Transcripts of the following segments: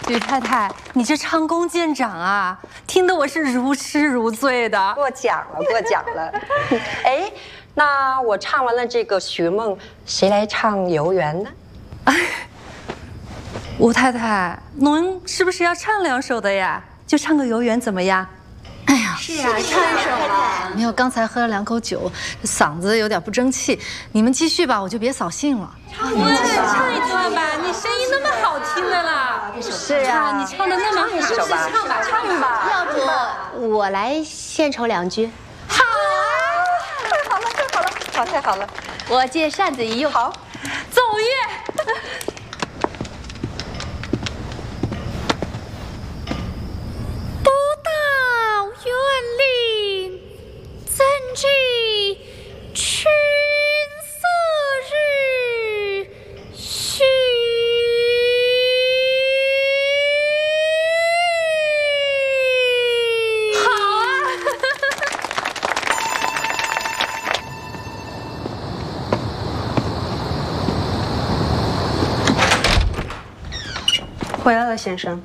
吕太太，你这唱功见长啊，听得我是如痴如醉的。 过奖了，过奖了。哎，那我唱完了这个《寻梦》，谁来唱《游园》呢？ 吴太太，您是不是要唱2首的呀？就唱个《游园》怎么样？ 哎呀， 是啊，唱一首嘛。 没有，刚才喝了2口酒，嗓子有点不争气。你们继续吧，我就别扫兴了。 唱一段吧，你声音那么好听的啦。 是啊， 你唱的那么好， 唱吧，唱吧，唱吧。 要不我来献丑2句？ 好啊！太好了，太好了，好，太好了。 我借扇子一用。 好， 奏乐。 不到园林，怎知春色日徐。 好啊！ 回来了，先生。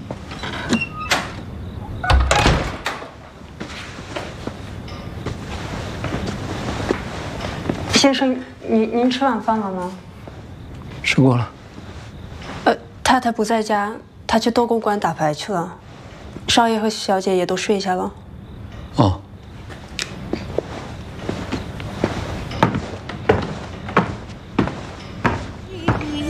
先生，您吃晚饭了吗？ 吃过了。 太太不在家，她去斗公馆打牌去了。少爷和小姐也都睡下了。 哦。